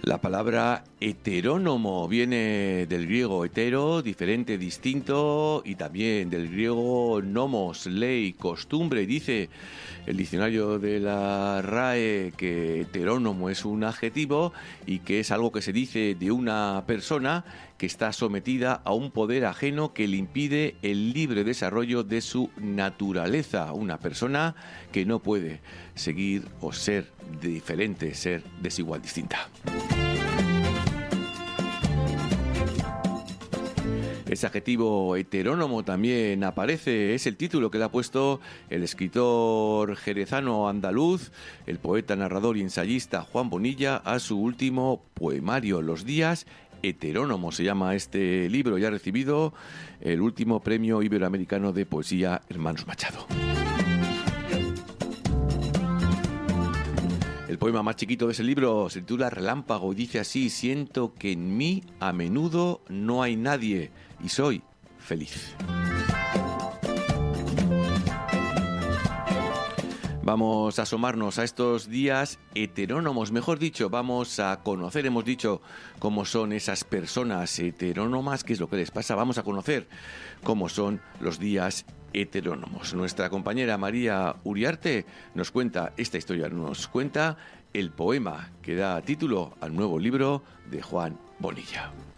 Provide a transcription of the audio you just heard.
La palabra heterónomo viene del griego hetero, diferente, distinto, y también del griego nomos, ley, costumbre. Dice el diccionario de la RAE que heterónomo es un adjetivo y que es algo que se dice de una persona que está sometida a un poder ajeno que le impide el libre desarrollo de su naturaleza. Una persona que no puede seguir o ser diferente, ser desigual, distinta. Ese adjetivo heterónomo también aparece, es el título que le ha puesto el escritor jerezano andaluz, el poeta, narrador y ensayista Juan Bonilla a su último poemario, Los días heterónomos. Se llama este libro y ha recibido el último premio iberoamericano de poesía Hermanos Machado. El poema más chiquito de ese libro se titula Relámpago y dice así: siento que en mí a menudo no hay nadie y soy feliz. Vamos a asomarnos a estos días heterónomos, mejor dicho, vamos a conocer, hemos dicho cómo son esas personas heterónomas, qué es lo que les pasa, vamos a conocer cómo son los días heterónomos. Nuestra compañera María Uriarte nos cuenta esta historia, nos cuenta el poema que da título al nuevo libro de Juan Bonilla.